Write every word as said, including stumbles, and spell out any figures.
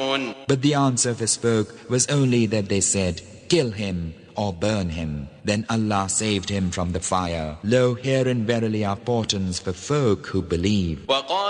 يعلمون. But the answer of his folk was only that they said, "Kill him or burn him." Then Allah saved him from the fire. Lo, herein verily are portents for folk who believe. وقال